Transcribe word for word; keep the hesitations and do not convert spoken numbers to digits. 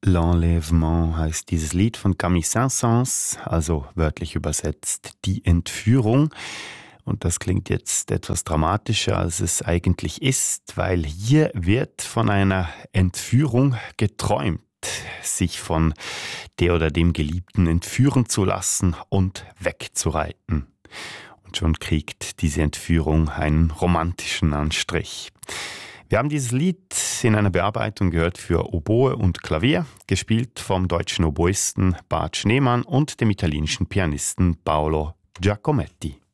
L'Enlèvement heißt dieses Lied von Camille Saint-Saëns, also wörtlich übersetzt die Entführung. Und das klingt jetzt etwas dramatischer, als es eigentlich ist, weil hier wird von einer Entführung geträumt, sich von der oder dem Geliebten entführen zu lassen und wegzureiten. Und schon kriegt diese Entführung einen romantischen Anstrich. Wir haben dieses Lied in einer Bearbeitung gehört für Oboe und Klavier, gespielt vom deutschen Oboisten Bart Schneemann und dem italienischen Pianisten Paolo Giacometti.